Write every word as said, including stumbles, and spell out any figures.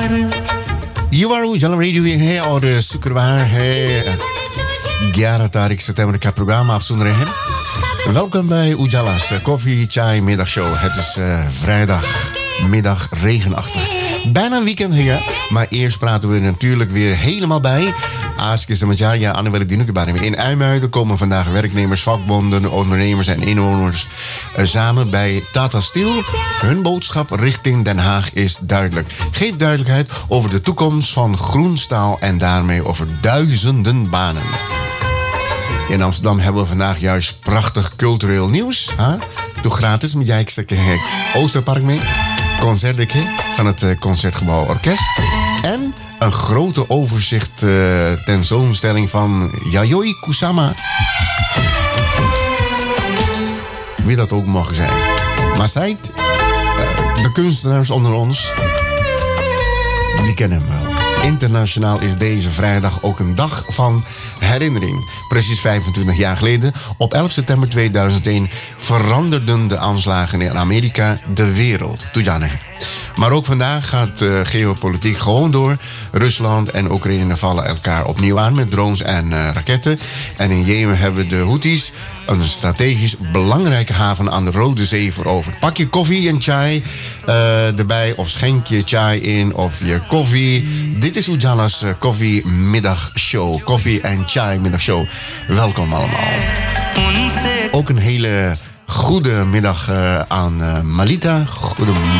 युवा उजाला रेडियो है और शुक्रवार है ग्यारह तारीख सितंबर का programma आप सुन रहे हैं. Welkom bij Ujala's Koffie Chai Middagshow. Het is uh, vrijdagmiddag regenachtig. Bijna weekend hier, maar eerst praten we natuurlijk weer helemaal bij. Ask is de Majarja Annabelle Dinukebarim. In IJmuiden komen vandaag werknemers, vakbonden, ondernemers en inwoners uh, samen bij Tata Steel. Hun boodschap richting Den Haag is duidelijk. Geef duidelijkheid over de toekomst van groenstaal en daarmee over duizenden banen. In Amsterdam hebben we vandaag juist prachtig cultureel nieuws. Huh? Doe gratis met jij ik Oosterpark mee. Concertdekje van het uh, Concertgebouw Orkest. En een grote overzicht uh, tentoonstelling van Yayoi Kusama. Wie dat ook mogen zijn. Maar zij, uh, de kunstenaars onder ons, die kennen hem wel. Internationaal is deze vrijdag ook een dag van herinnering. Precies vijfentwintig jaar geleden, op elf september tweeduizend één, veranderden de aanslagen in Amerika de wereld. Toejane. Maar ook vandaag gaat uh, geopolitiek gewoon door. Rusland en Oekraïne vallen elkaar opnieuw aan met drones en uh, raketten. En in Jemen hebben de Houthis een strategisch belangrijke haven aan de Rode Zee veroverd. Pak je koffie en chai uh, erbij of schenk je chai in of je koffie. Dit is Ujala's uh, Koffie Middagshow. Koffie en Chai Middagshow. Welkom allemaal. Ook een hele goede middag uh, aan uh, Malita. Goedemorgen.